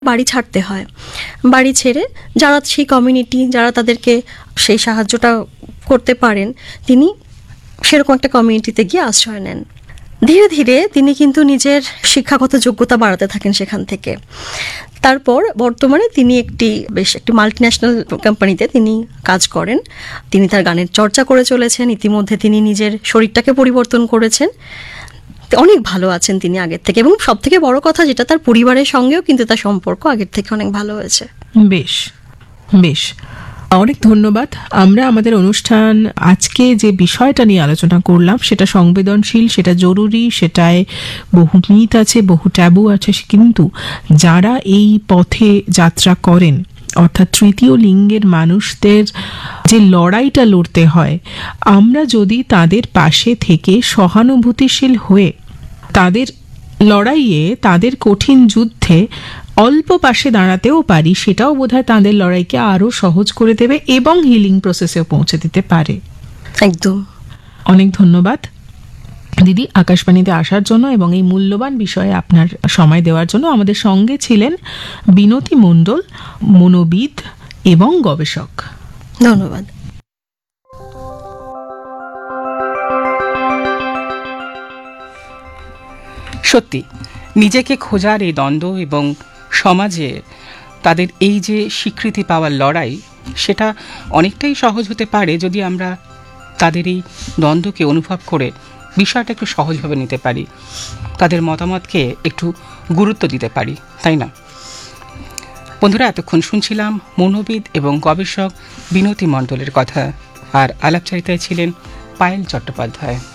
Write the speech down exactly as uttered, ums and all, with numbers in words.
বাড়ি ছাড়তে হয়। বাড়ি ছেড়ে যারা সেই কমিউনিটি, যারা তাদেরকে সেই সাহায্যটা করতে পারেন, তিনি সেরকম একটা কমিউনিটিতে গিয়ে আশ্রয় নেন। ধীরে ধীরে তিনি কিন্তু নিজের শিক্ষাগত যোগ্যতা বাড়াতে থাকেন সেখান থেকে। তারপর বর্তমানে তিনি একটি বেশ একটি মাল্টিন্যাশনাল কোম্পানিতে তিনি কাজ করেন। তিনি তার গানের চর্চা করে চলেছেন, ইতিমধ্যে তিনি নিজের শরীরটাকে পরিবর্তন করেছেন, অনেক ভালো আছেন তিনি আগের থেকে। এবং সব থেকে বড় কথা যেটা, তার পরিবারের সঙ্গেও কিন্তু তার সম্পর্ক আগের থেকে অনেক ভালো হয়েছে। বেশ বেশ অনেক ধন্যবাদ। আমরা আমাদের অনুষ্ঠান আজকে যে বিষয়টা নিয়ে আলোচনা করলাম সেটা সংবেদনশীল, সেটা জরুরি, সেটায় বহু মিথ আছে, বহু ট্যাবু আছে, কিন্তু যারা এই পথে যাত্রা করেন, অর্থাৎ তৃতীয় লিঙ্গের মানুষদের যে লড়াইটা লড়তে হয়, আমরা যদি তাদের পাশে থেকে সহানুভূতিশীল হয়ে তাদের লড়াইয়ে, তাদের কঠিন যুদ্ধে অল্প পাশে দাঁড়াতেও পারি, সেটাও বোধহয় তাদের লড়াইকে আরো সহজ করে দেবে এবং হিলিং প্রসেসেও পৌঁছে দিতে পারে। একদম। অনেক ধন্যবাদ দিদি আকাশবাণীতে আসার জন্য এবং এই মূল্যবান বিষয়ে আপনার সময় দেওয়ার জন্য। আমাদের সঙ্গে ছিলেন বিনতি মণ্ডল, মনোবিদ এবং গবেষক। ধন্যবাদ। সত্যি নিজেকে খোঁজার এই দ্বন্দ্ব এবং সমাজে তাদের এই যে স্বীকৃতি পাওয়ার লড়াই, সেটা অনেকটাই সহজ হতে পারে যদি আমরা তাদের এই দ্বন্দ্বকে অনুভব করে বিষয়টা একটু সহজভাবে নিতে পারি, তাদের মতামতকে একটু গুরুত্ব দিতে পারি, তাই না? বন্ধুরা, এতক্ষণ শুনছিলাম মনোবিদ এবং গবেষক বিনতি মণ্ডলের কথা, আর আলাপচারিতায় ছিলেন পায়েল চট্টোপাধ্যায়।